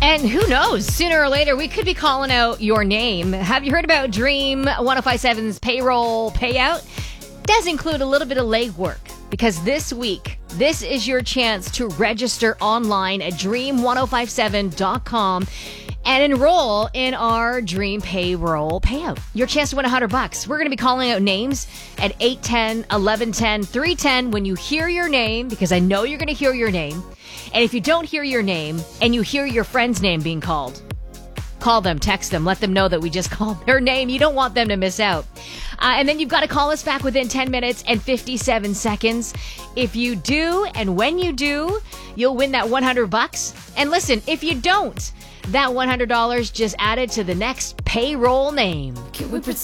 And who knows, sooner or later, we could be calling out your name. Have you heard about Dream 1057's payroll payout? It does include a little bit of legwork because this week, this is your chance to register online at dream1057.com and enroll in our Dream payroll payout. Your chance to win $100. We're going to be calling out names at 810, 1110, 310 when you hear your name, because I know you're going to hear your name. And if you don't hear your name and you hear your friend's name being called, call them, text them, let them know that we just called their name. You don't want them to miss out. And then you've got to call us back within 10 minutes and 57 seconds. If you do, and when you do, you'll win that $100. And listen, if you don't, that $100 just added to the next payroll name. Can we pretend